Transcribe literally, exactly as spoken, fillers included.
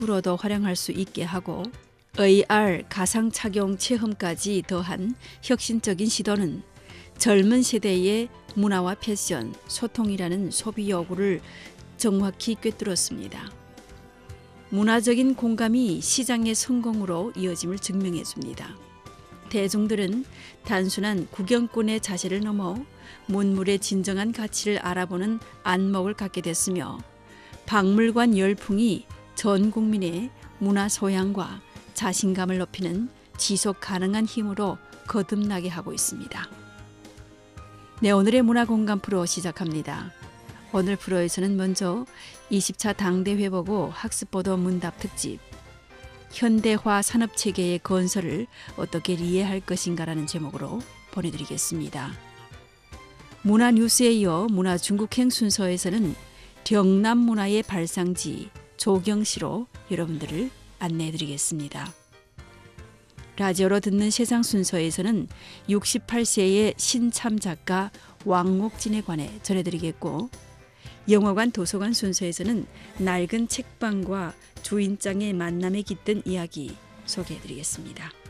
으로도 활용할 수 있게 하고 에이알 가상 착용 체험까지 더한 혁신적인 시도는 젊은 세대의 문화와 패션, 소통이라는 소비 요구를 정확히 꿰뚫었습니다. 문화적인 공감이 시장의 성공으로 이어짐을 증명해 줍니다. 대중들은 단순한 구경꾼의 자세를 넘어 문물의 진정한 가치를 알아보는 안목을 갖게 됐으며 박물관 열풍이 전 국민의 문화 소양과 자신감을 높이는 지속 가능한 힘으로 거듭나게 하고 있습니다. 네, 오늘의 문화공감 프로 시작합니다. 오늘 프로에서는 먼저 이십 차 당대회보고 학습보도 문답 특집 현대화 산업체계의 건설을 어떻게 이해할 것인가라는 제목으로 보내드리겠습니다. 문화뉴스에 이어 문화중국행 순서에서는 경남문화의 발상지 조경시로 여러분들을 안내해드리겠습니다. 라디오로 듣는 세상 순서에서는 육십팔 세의 신참 작가 왕옥진에 관해 전해드리겠고, 영화관 도서관 순서에서는 낡은 책방과 주인장의 만남에 깃든 이야기 소개해드리겠습니다.